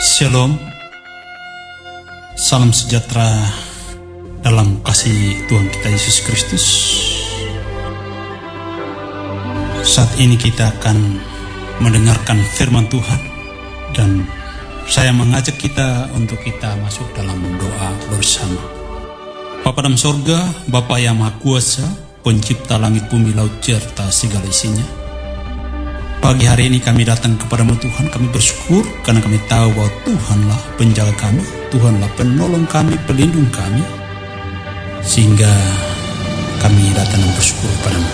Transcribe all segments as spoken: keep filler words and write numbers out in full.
Shalom, salam sejahtera dalam kasih Tuhan kita Yesus Kristus. Saat ini kita akan mendengarkan firman Tuhan, dan saya mengajak kita untuk kita masuk dalam doa bersama. Bapa dalam sorga, Bapa yang Maha Kuasa, pencipta langit bumi laut serta segala isinya, pagi hari ini kami datang kepadamu Tuhan. Kami bersyukur karena kami tahu bahwa Tuhanlah penjaga kami, Tuhanlah penolong kami, pelindung kami, sehingga kami datang dan bersyukur kepadamu.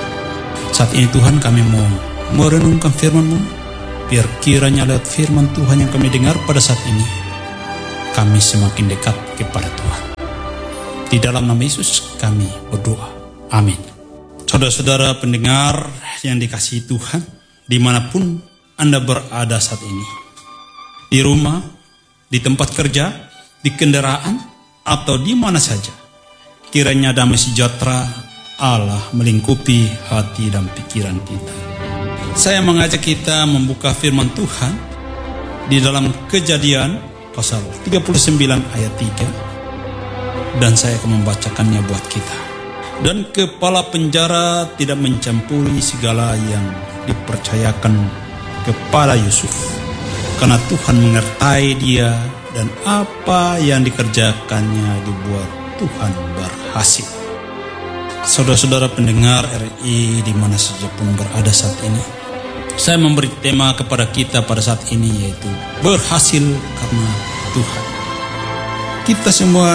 Saat ini Tuhan, kami mau merenungkan firman-Mu. Biar kiranya lewat firman Tuhan yang kami dengar pada saat ini, kami semakin dekat kepada Tuhan. Di dalam nama Yesus kami berdoa, amin. Saudara-saudara pendengar yang dikasihi Tuhan, dimanapun Anda berada saat ini, di rumah, di tempat kerja, di kendaraan, atau di mana saja, kiranya damai sejahtera Allah melingkupi hati dan pikiran kita. Saya mengajak kita membuka firman Tuhan di dalam Kejadian pasal tiga puluh sembilan ayat tiga, dan saya akan membacakannya buat kita. Dan kepala penjara tidak mencampuri segala yang dipercayakan kepada Yusuf, karena Tuhan menyertai dia, dan apa yang dikerjakannya dibuat Tuhan berhasil. Saudara-saudara pendengar R I di mana saja pun berada saat ini, saya memberi tema kepada kita pada saat ini, yaitu berhasil karena Tuhan. Kita semua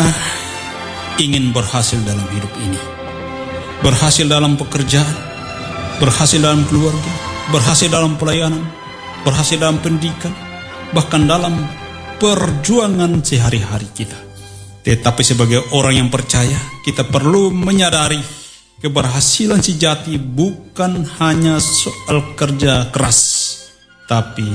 ingin berhasil dalam hidup ini, berhasil dalam pekerjaan, berhasil dalam keluarga, berhasil dalam pelayanan, berhasil dalam pendidikan, bahkan dalam perjuangan sehari-hari kita. Tetapi sebagai orang yang percaya, kita perlu menyadari keberhasilan sejati bukan hanya soal kerja keras, tapi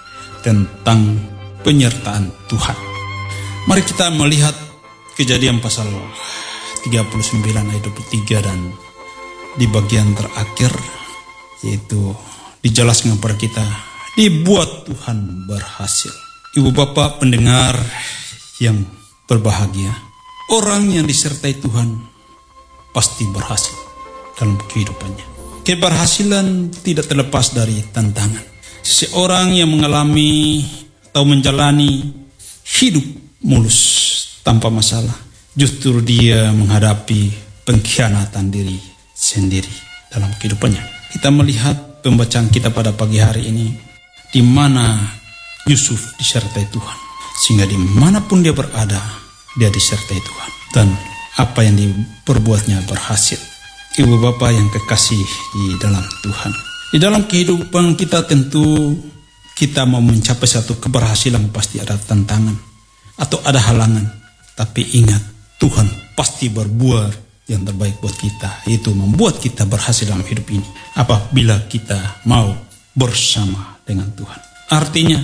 tentang penyertaan Tuhan. Mari kita melihat Kejadian pasal tiga puluh sembilan ayat dua puluh tiga, dan di bagian terakhir, yaitu dijelaskan kepada kita, dibuat Tuhan berhasil. Ibu bapak pendengar yang berbahagia, orang yang disertai Tuhan pasti berhasil dalam kehidupannya. Keberhasilan tidak terlepas dari tantangan. Seseorang yang mengalami atau menjalani hidup mulus tanpa masalah, justru dia menghadapi pengkhianatan diri sendiri dalam kehidupannya. Kita melihat pembacaan kita pada pagi hari ini, di mana Yusuf disertai Tuhan, sehingga dimanapun dia berada, dia disertai Tuhan, dan apa yang diperbuatnya berhasil. Ibu bapak yang kekasih di dalam Tuhan, di dalam kehidupan kita tentu kita mau mencapai satu keberhasilan pasti ada tantangan atau ada halangan. Tapi ingat, Tuhan pasti berbuat yang terbaik buat kita, yaitu membuat kita berhasil dalam hidup ini apabila kita mau bersama dengan Tuhan. Artinya,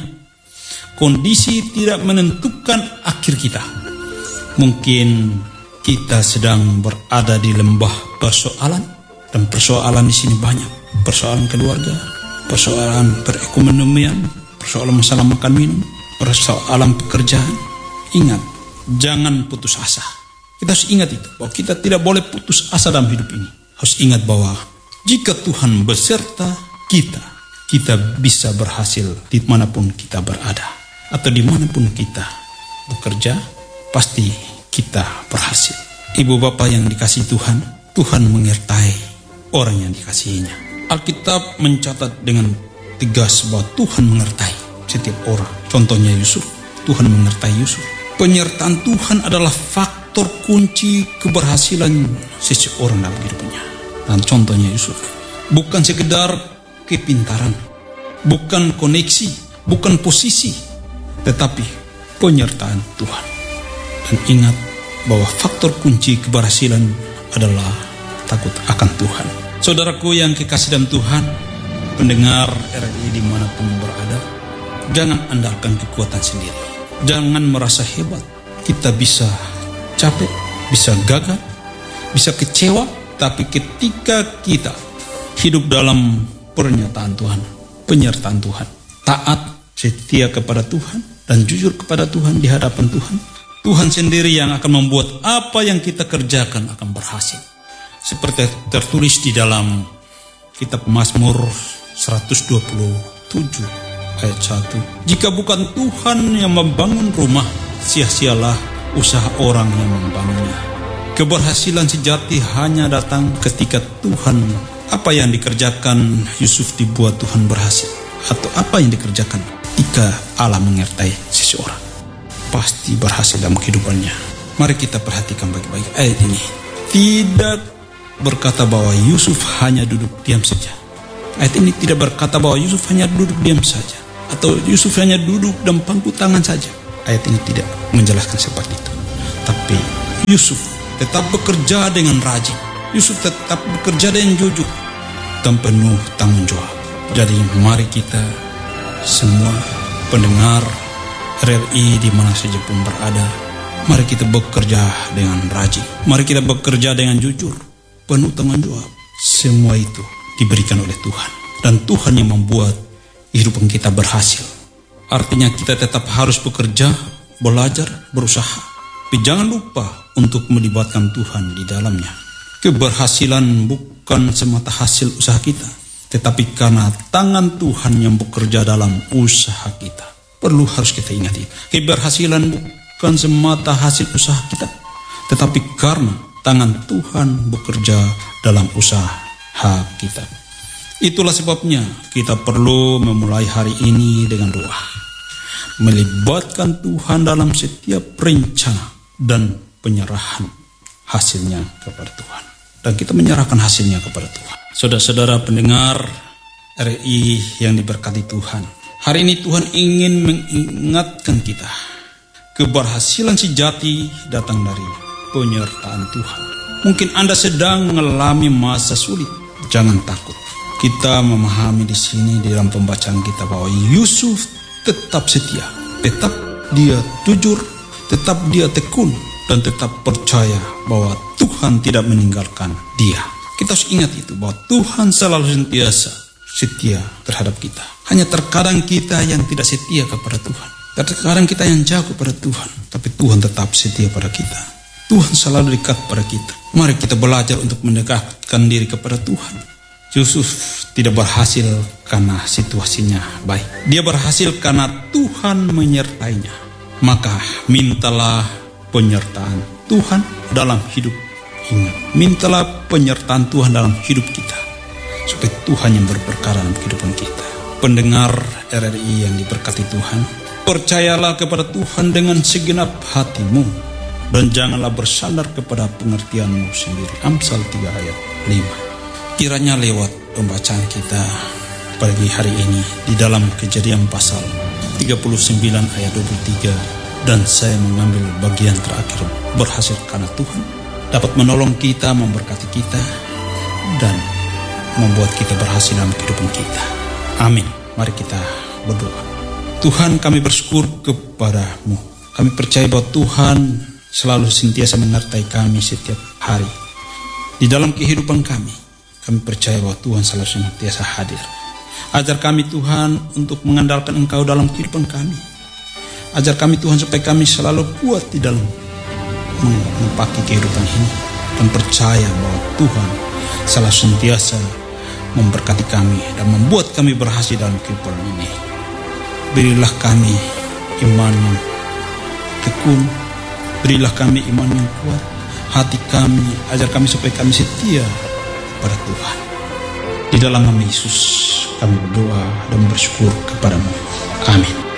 kondisi tidak menentukan akhir kita. Mungkin kita sedang berada di lembah persoalan, dan persoalan di sini banyak. Persoalan keluarga, persoalan perekonomian, persoalan masalah makan minum, persoalan pekerjaan. Ingat, jangan putus asa. Kita harus ingat itu, bahwa kita tidak boleh putus asa dalam hidup ini. Harus ingat bahwa jika Tuhan beserta kita, kita bisa berhasil dimanapun kita berada, atau dimanapun kita bekerja, pasti kita berhasil. Ibu bapak yang dikasihi Tuhan, Tuhan menyertai orang yang dikasihinya. Alkitab mencatat dengan tegas bahwa Tuhan menyertai setiap orang. Contohnya Yusuf, Tuhan menyertai Yusuf. Penyertaan Tuhan adalah faktor kunci keberhasilan seseorang dalam hidupnya. Dan contohnya Yusuf, bukan sekedar kepintaran, bukan koneksi, bukan posisi, tetapi penyertaan Tuhan. Dan ingat bahwa faktor kunci keberhasilan adalah takut akan Tuhan. Saudaraku yang kekasih dalam Tuhan, pendengar R I dimanapun berada, jangan andalkan kekuatan sendiri. Jangan merasa hebat. Kita bisa capek, bisa gagal, bisa kecewa, tapi ketika kita hidup dalam pernyataan Tuhan, penyertaan Tuhan, taat, setia kepada Tuhan, dan jujur kepada Tuhan di hadapan Tuhan, Tuhan sendiri yang akan membuat apa yang kita kerjakan akan berhasil. Seperti tertulis di dalam kitab Mazmur seratus dua puluh tujuh ayat satu. Jika bukan Tuhan yang membangun rumah, sia-sialah usaha orang yang membangunnya. Keberhasilan sejati hanya datang ketika Tuhan, apa yang dikerjakan Yusuf dibuat Tuhan berhasil. Atau apa yang dikerjakan ketika Allah menyertai seseorang, pasti berhasil dalam kehidupannya. Mari kita perhatikan baik-baik ayat ini. Tidak berkata bahwa Yusuf hanya duduk diam saja. Ayat ini tidak berkata bahwa Yusuf hanya duduk diam saja, atau Yusuf hanya duduk dan pangku tangan saja. Ayat ini tidak menjelaskan seperti itu. Tapi Yusuf tetap bekerja dengan rajin. Yusuf tetap bekerja dengan jujur dan penuh tanggung jawab. Jadi mari kita semua pendengar R R I di mana saja pun berada, mari kita bekerja dengan rajin. Mari kita bekerja dengan jujur, penuh tanggung jawab. Semua itu diberikan oleh Tuhan, dan Tuhan yang membuat kehidupan kita berhasil. Artinya kita tetap harus bekerja, belajar, berusaha. Tapi jangan lupa untuk melibatkan Tuhan di dalamnya. Keberhasilan bukan semata hasil usaha kita, tetapi karena tangan Tuhan yang bekerja dalam usaha kita. Perlu harus kita ingat itu. Keberhasilan bukan semata hasil usaha kita, tetapi karena tangan Tuhan bekerja dalam usaha kita. Itulah sebabnya kita perlu memulai hari ini dengan doa, melibatkan Tuhan dalam setiap rencana dan penyerahan hasilnya kepada Tuhan. Dan kita menyerahkan hasilnya kepada Tuhan. Saudara-saudara pendengar R R I yang diberkati Tuhan, hari ini Tuhan ingin mengingatkan kita, keberhasilan sejati datang dari penyertaan Tuhan. Mungkin Anda sedang mengalami masa sulit, jangan takut. Kita memahami di sini di dalam pembacaan kita bahwa Yusuf tetap setia, tetap dia jujur, tetap dia tekun, dan tetap percaya bahwa Tuhan tidak meninggalkan dia. Kita harus ingat itu, bahwa Tuhan selalu sentiasa setia terhadap kita. Hanya terkadang kita yang tidak setia kepada Tuhan. Terkadang kita yang jauh kepada Tuhan, tapi Tuhan tetap setia pada kita. Tuhan selalu dekat pada kita. Mari kita belajar untuk mendekatkan diri kepada Tuhan. Yusuf tidak berhasil karena situasinya baik. Dia berhasil karena Tuhan menyertainya. Maka mintalah penyertaan Tuhan dalam hidup. Ingat, mintalah penyertaan Tuhan dalam hidup kita, supaya Tuhan yang berperkara dalam kehidupan kita. Pendengar R R I yang diberkati Tuhan, percayalah kepada Tuhan dengan segenap hatimu, dan janganlah bersandar kepada pengertianmu sendiri. Amsal tiga ayat lima. Kiranya lewat pembacaan kita pagi hari ini di dalam Kejadian pasal tiga puluh sembilan ayat dua puluh tiga, dan saya mengambil bagian terakhir, berhasil karena Tuhan, dapat menolong kita, memberkati kita, dan membuat kita berhasil dalam kehidupan kita. Amin. Mari kita berdoa. Tuhan, kami bersyukur kepada-Mu. Kami percaya bahwa Tuhan selalu sentiasa menyertai kami setiap hari di dalam kehidupan kami. Kami percaya bahwa Tuhan selalu senantiasa hadir. Ajar kami Tuhan untuk mengandalkan Engkau dalam kehidupan kami. Ajar kami Tuhan supaya kami selalu kuat di dalam menepaki kehidupan ini, dan percaya bahwa Tuhan selalu sentiasa memberkati kami dan membuat kami berhasil dalam kehidupan ini. Berilah kami iman yang tekun, berilah kami iman yang kuat, hati kami, ajar kami supaya kami setia pada Tuhan. Di dalam nama Yesus kami berdoa dan bersyukur kepada-Mu. Amin.